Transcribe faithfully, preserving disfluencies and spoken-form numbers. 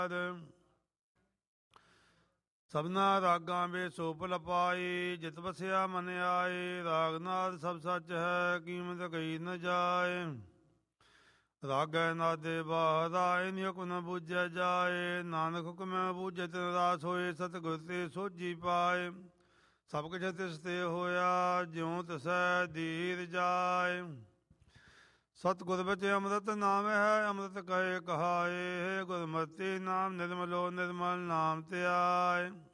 ਸਭਨਾ ਰਾਗਾਂ ਵੇ ਸੋਪਲ ਪਾਈ, ਜਿਤ ਵਸਿਆ ਮਨ ਆਏ। ਰਾਗਨਾਦ ਸਭ ਸੱਚ ਹੈ, ਕੀਮਤ ਗਈ ਨ ਜਾਏ। ਰਾਗੈ ਨਾਦੇ ਬਾਹਰਾਏ, ਨਿ ਹੁਕਮ ਨ ਬੂਝੈ ਜਾਏ। ਨਾਨਕ ਹੁਕਮੈ ਬੂਝੈ ਤਿਨ ਰਾਸ ਹੋਏ, ਸਤਿਗੁਰ ਤੇ ਸੋਝੀ ਪਾਏ। ਸਭ ਕੁਛ ਤਿਸ ਤੇ ਹੋਇਆ, ਜਿਉ ਤਿਸੈ ਧੀਰ ਜਾਏ। ਸਤਿਗੁਰ ਵਿੱਚ ਅੰਮ੍ਰਿਤ ਨਾਮ ਹੈ, ਅੰਮ੍ਰਿਤ ਕਹੇ ਕਹਾਏ। ਗੁਰਮਤਿ ਨਾਮ ਨਿਰਮਲੋ, ਨਿਰਮਲ ਨਾਮ ਧਿਆਏ।